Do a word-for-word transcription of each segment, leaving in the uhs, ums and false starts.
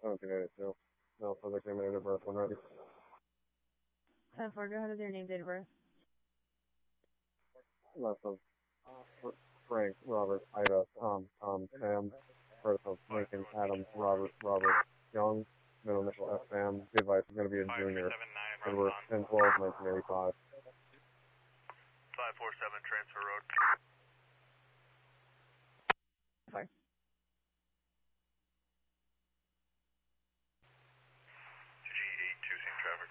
seventeen eighty-two. No, subject name and date of birth when ready. ten four, go ahead with your name, date of birth. Last of Frank, Robert, Ida, Tom, Tom, Sam. Birth of Lincoln, Adam, Robert, Robert, Young. Middle initial F, Sam. The advice is going to be a junior. And we're ten twelve nineteen eighty-five. five four seven, Transfer Road. Sorry. G eight two, same traffic.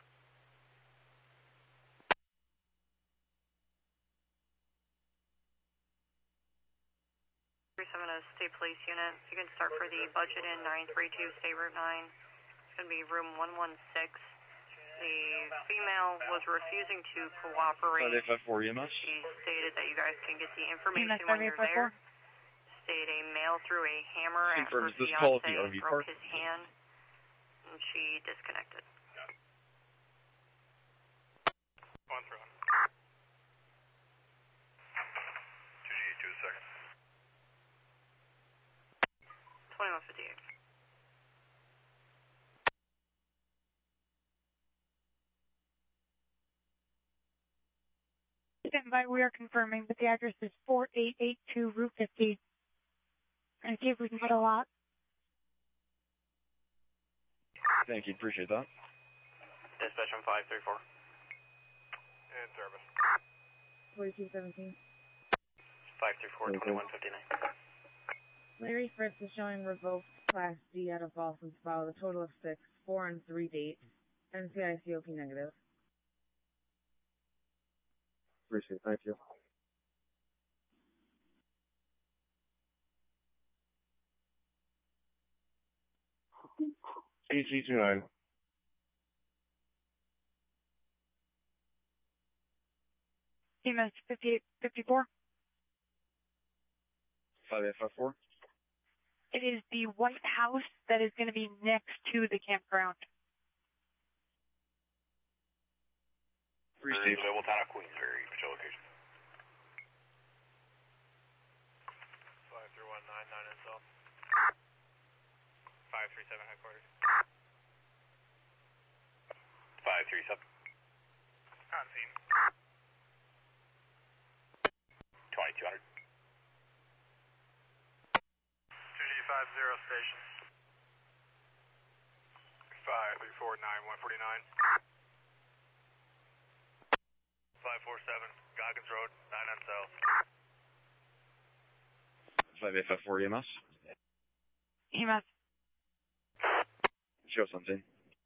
three seven zero, State Police Unit. You can start for the budget in nine three two, State Route nine. It's going to be room one one six. The female was refusing to cooperate. five eight five four E M S. She stated that you guys can get the information when you're there. Stated a male threw a hammer at her Confirms this fiance policy R V and broke park. his hand, and she disconnected. One through one. two G eight two, second. twenty-one fifty-eight. Stand by, we are confirming that the address is four eight eight two Route fifty. And see if we can get a lot. Thank you, appreciate that. Dispatch on five three four. In service. forty-two seventeen. five three four, twenty-one fifty-nine. Larry Fritz is showing revoked Class D out of Boston's file with a total of six, four and three dates. M C I C O P negative. Appreciate it. Thank you. E C two nine. E M S fifty-eight fifty-four. five eight five four. It is the White House that is going to be next to the campground. Received. Level Town of Queensbury, patrol location. five three one nine nine Intel. five three seven headquarters. five three seven. On scene. twenty-two hundred. two G five zero station. five three four nine one forty-nine. five four seven, Goggins Road, nine on south. five eight five four E M S. E M S. Show something.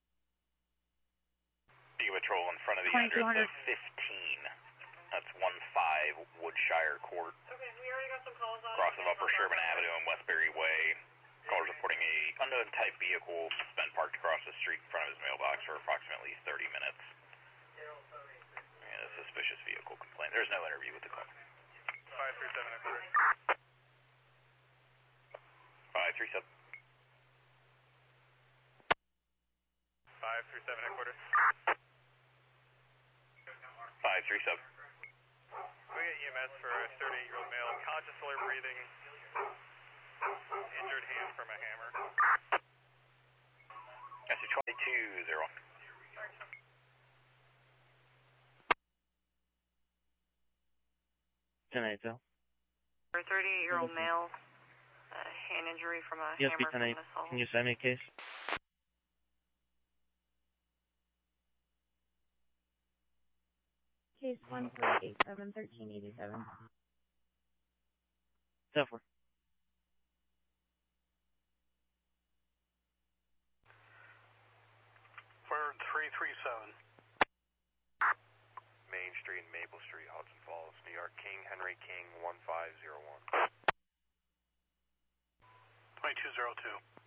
D patrol in front of the address of fifteen. That's one five Woodshire Court. Okay, we already got some calls on Cross of Upper Sherman Avenue and Westbury Way. Callers reporting a unknown type vehicle has been parked across the street in front of his mailbox for approximately thirty minutes. And a suspicious vehicle complaint. There's no interview with the caller. five three seven headquarters. five three seven. five three seven headquarters. five three seven. We get E M S for a thirty-eight-year-old male, unconscious, slowly breathing, injured hand from a hammer. S C twenty-two zero. ten eight, L. For a thirty-eight-year-old male, a hand injury from a Yes, B hammer ten from eight. an assault. Can you send me a case? Case one three eight seven thirteen eighty-seven. Suffer. Bird three three seven. Main Street, Maple Street, Hudson Falls, New York. King Henry King one five zero one. twenty-two zero two.